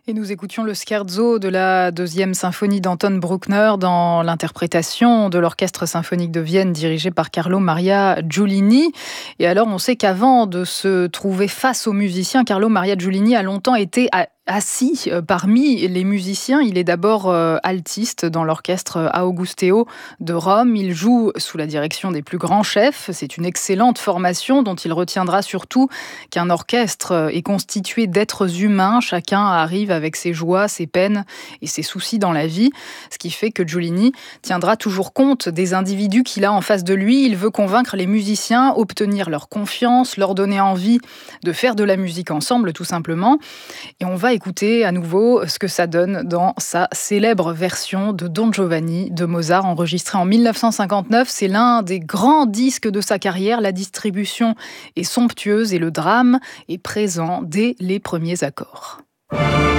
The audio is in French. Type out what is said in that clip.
Et nous écoutions le scherzo de la deuxième symphonie d'Anton Bruckner dans l'interprétation de l'Orchestre symphonique de Vienne dirigé par Carlo Maria Giulini. Et alors, on sait qu'avant de se trouver face aux musiciens, Carlo Maria Giulini a longtemps été assis parmi les musiciens. Il est d'abord altiste dans l'orchestre Augusteo de Rome. Il joue sous la direction des plus grands chefs. C'est une excellente formation dont il retiendra surtout qu'un orchestre est constitué d'êtres humains. Chacun arrive avec ses joies, ses peines et ses soucis dans la vie. Ce qui fait que Giulini tiendra toujours compte des individus qu'il a en face de lui. Il veut convaincre les musiciens, obtenir leur confiance, leur donner envie de faire de la musique ensemble, tout simplement. Et on va écouter à nouveau ce que ça donne dans sa célèbre version de Don Giovanni de Mozart, enregistrée en 1959. C'est l'un des grands disques de sa carrière. La distribution est somptueuse et le drame est présent dès les premiers accords.